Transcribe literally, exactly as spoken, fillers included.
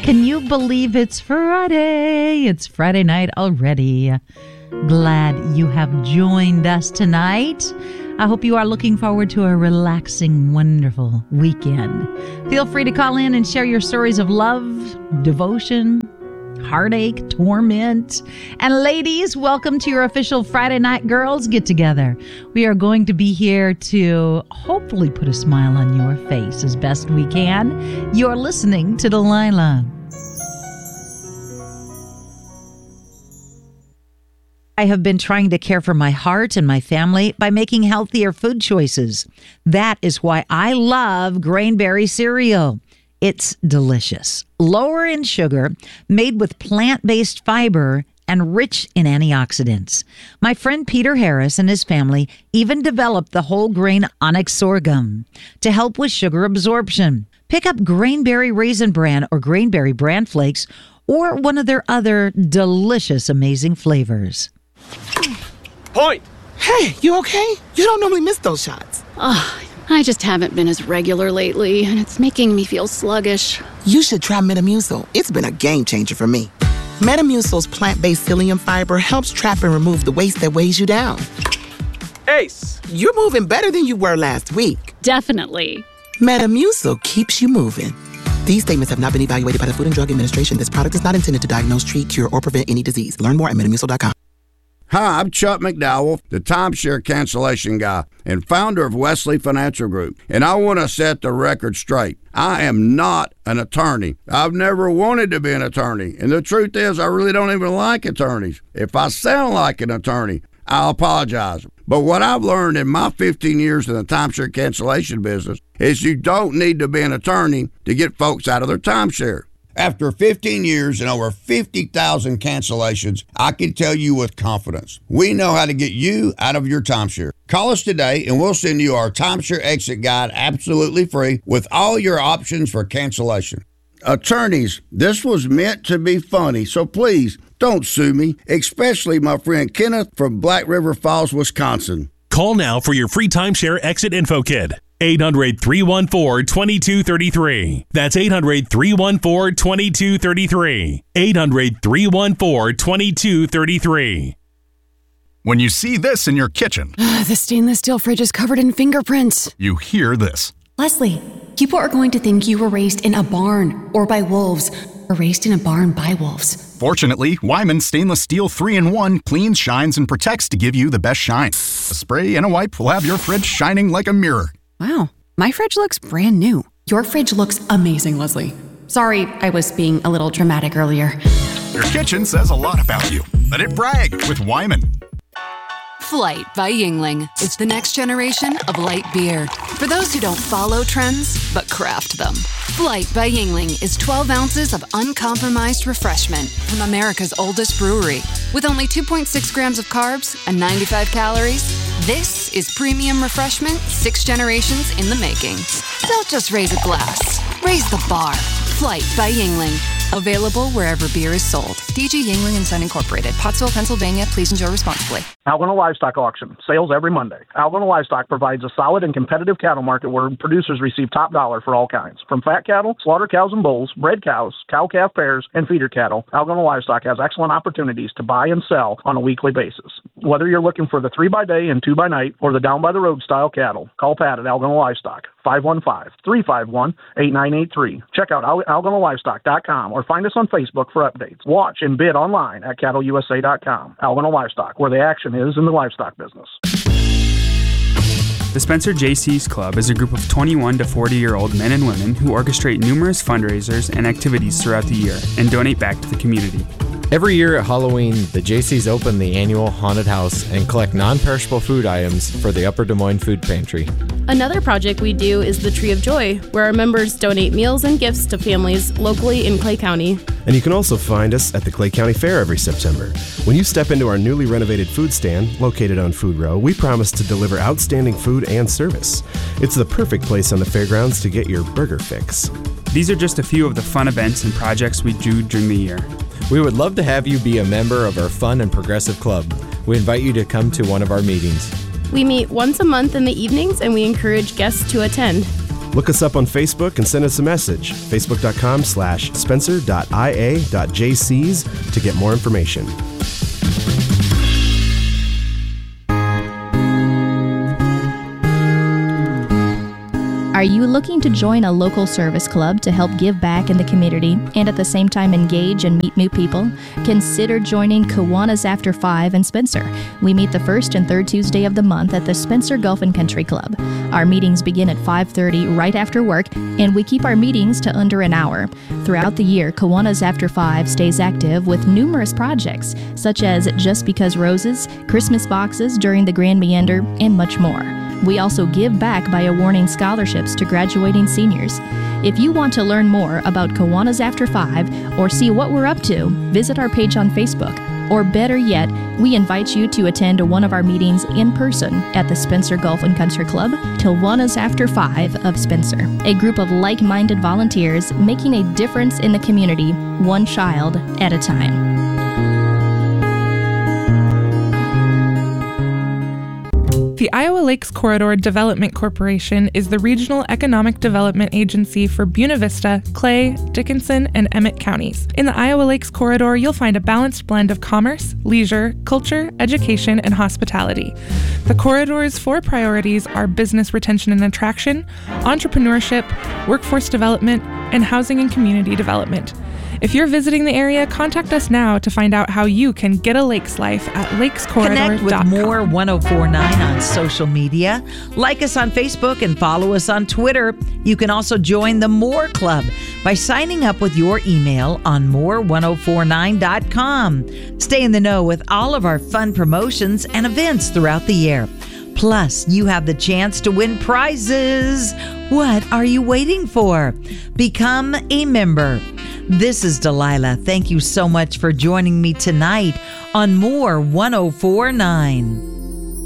Can you believe it's Friday? It's Friday night already. Glad you have joined us tonight. I hope you are looking forward to a relaxing, wonderful weekend. Feel free to call in and share your stories of love, devotion, heartache, torment. And ladies, welcome to your official Friday Night Girls Get-Together. We are going to be here to hopefully put a smile on your face as best we can. You're listening to Delilah. I have been trying to care for my heart and my family by making healthier food choices. That is why I love Grainberry cereal. It's delicious, lower in sugar, made with plant-based fiber, and rich in antioxidants. My friend Peter Harris and his family even developed the whole grain onyx sorghum to help with sugar absorption. Pick up Grainberry Raisin Bran or Grainberry Bran Flakes or one of their other delicious, amazing flavors. Point! Hey, you okay? You don't normally miss those shots. Ugh. I just haven't been as regular lately, and it's making me feel sluggish. You should try Metamucil. It's been a game changer for me. Metamucil's plant-based psyllium fiber helps trap and remove the waste that weighs you down. Ace! You're moving better than you were last week. Definitely. Metamucil keeps you moving. These statements have not been evaluated by the Food and Drug Administration. This product is not intended to diagnose, treat, cure, or prevent any disease. Learn more at metamucil dot com. Hi, I'm Chuck McDowell, the timeshare cancellation guy and founder of Wesley Financial Group, and I want to set the record straight. I am not an attorney. I've never wanted to be an attorney, and the truth is I really don't even like attorneys. If I sound like an attorney, I'll apologize. But what I've learned in my fifteen years in the timeshare cancellation business is you don't need to be an attorney to get folks out of their timeshare. After fifteen years and over fifty thousand cancellations, I can tell you with confidence, we know how to get you out of your timeshare. Call us today and we'll send you our timeshare exit guide absolutely free with all your options for cancellation. Attorneys, this was meant to be funny, so please don't sue me, especially my friend Kenneth from Black River Falls, Wisconsin. Call now for your free timeshare exit info kit. eight hundred, three one four, two two three three. That's eight hundred, three one four, two two three three. eight hundred, three one four, two two three three. When you see this in your kitchen, the stainless steel fridge is covered in fingerprints. You hear this. Leslie, people are going to think you were raised in a barn or by wolves or raised in a barn by wolves. Fortunately, Wyman Stainless Steel three in one cleans, shines, and protects to give you the best shine. A spray and a wipe will have your fridge shining like a mirror. Wow, my fridge looks brand new. Your fridge looks amazing, Leslie. Sorry, I was being a little dramatic earlier. Your kitchen says a lot about you. Let it brag with Wyman. Flight by Yuengling is the next generation of light beer. For those who don't follow trends, but craft them. Flight by Yuengling is twelve ounces of uncompromised refreshment from America's oldest brewery. With only two point six grams of carbs and ninety-five calories, this is premium refreshment six generations in the making. Don't just raise a glass, raise the bar. Flight by Yuengling. Available wherever beer is sold. D G Yuengling and Son Incorporated. Pottsville, Pennsylvania. Please enjoy responsibly. Algona Livestock Auction. Sales every Monday. Algona Livestock provides a solid and competitive cattle market where producers receive top dollar for all kinds. From fat cattle, slaughter cows and bulls, bred cows, cow-calf pairs, and feeder cattle, Algona Livestock has excellent opportunities to buy and sell on a weekly basis. Whether you're looking for the three by day and two by night or the down-by-the-road style cattle, call Pat at Algona Livestock, five one five, three five one, eight nine eight three. Check out algona livestock dot com or find us on Facebook for updates. Watch and bid online at cattle u s a dot com. Algona Livestock, where the action is in the livestock business. The Spencer J C's Club is a group of twenty-one to forty-year-old men and women who orchestrate numerous fundraisers and activities throughout the year and donate back to the community. Every year at Halloween, the J Cs open the annual haunted house and collect non-perishable food items for the Upper Des Moines Food Pantry. Another project we do is the Tree of Joy, where our members donate meals and gifts to families locally in Clay County. And you can also find us at the Clay County Fair every September. When you step into our newly renovated food stand, located on Food Row, we promise to deliver outstanding food and service. It's the perfect place on the fairgrounds to get your burger fix. These are just a few of the fun events and projects we do during the year. We would love to have you be a member of our fun and progressive club. We invite you to come to one of our meetings. We meet once a month in the evenings and we encourage guests to attend. Look us up on Facebook and send us a message, facebook.com slash spencer.ia.jcs to get more information. Are you looking to join a local service club to help give back in the community and at the same time engage and meet new people? Consider joining Kiwanis After Five in Spencer. We meet the first and third Tuesday of the month at the Spencer Golf and Country Club. Our meetings begin at five thirty right after work, and we keep our meetings to under an hour. Throughout the year, Kiwanis After Five stays active with numerous projects, such as Just Because Roses, Christmas boxes during the Grand Meander, and much more. We also give back by awarding scholarships to graduating seniors. If you want to learn more about Kiwanis After Five or see what we're up to, visit our page on Facebook. Or better yet, we invite you to attend one of our meetings in person at the Spencer Golf and Country Club, Kiwanis After Five of Spencer. A group of like-minded volunteers making a difference in the community, one child at a time. The Iowa Lakes Corridor Development Corporation is the regional economic development agency for Buena Vista, Clay, Dickinson, and Emmett counties. In the Iowa Lakes Corridor, you'll find a balanced blend of commerce, leisure, culture, education, and hospitality. The corridor's four priorities are business retention and attraction, entrepreneurship, workforce development, and housing and community development. If you're visiting the area, contact us now to find out how you can get a lakes life at lakes corridor dot com. Connect with More one oh four point nine on social media. Like us on Facebook and follow us on Twitter. You can also join the More Club by signing up with your email on more one oh four nine dot com. Stay in the know with all of our fun promotions and events throughout the year. Plus, you have the chance to win prizes. What are you waiting for? Become a member. This is Delilah. Thank you so much for joining me tonight on More one oh four point nine.